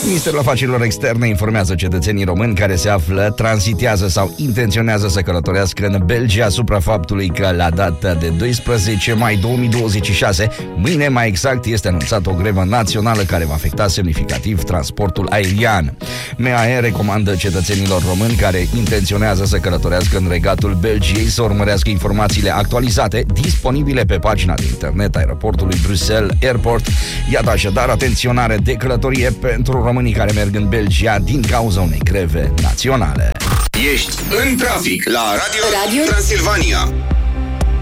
Ministerul Afacerilor Externe informează cetățenii români care se află, tranzitează sau intenționează să călătorească în Belgia asupra faptului că la data de 12 mai 2026, mâine mai exact, este anunțată o grevă națională care va afecta semnificativ transportul aerian. MAE recomandă cetățenilor români care intenționează să călătorească în regatul Belgiei să urmărească informațiile actualizate disponibile pe pagina de internet a aeroportului Bruxelles Airport. Iată așadar atenționare de călătorie pentru românii care merg în Belgia din cauza unei greve naționale. Ești în trafic la Radio Transilvania.